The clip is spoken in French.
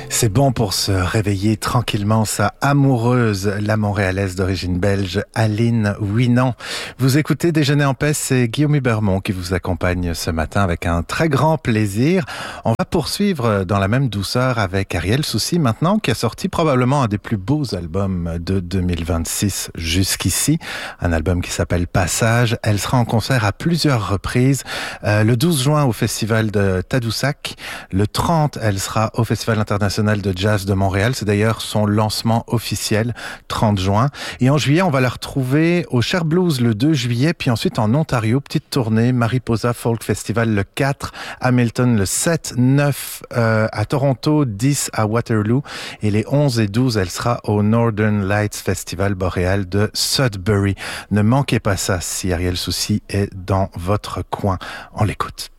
C'est bon pour se réveiller tranquillement, sa amoureuse, la Montréalaise d'origine belge, Aline Ouinan. Vous écoutez Déjeuner en paix, c'est Guillaume Hubermont qui vous accompagne ce matin avec un très grand plaisir. On va poursuivre dans la même douceur avec Ariel Soucy maintenant, qui a sorti probablement un des plus beaux albums de 2026 jusqu'ici. Un album qui s'appelle Passage. Elle sera en concert à plusieurs reprises. Le 12 juin au Festival de Tadoussac. Le 30, elle sera au Festival international de jazz de Montréal. C'est d'ailleurs son lancement officiel, 30 juin. Et en juillet, on va la retrouver au Cher Blues le 2 juillet, puis ensuite en Ontario, petite tournée, Mariposa Folk Festival le 4, Hamilton le 7, 9 à Toronto, 10 à Waterloo, et les 11 et 12, elle sera au Northern Lights Festival boréal de Sudbury. Ne manquez pas ça si Ariel Soucy est dans votre coin. On l'écoute.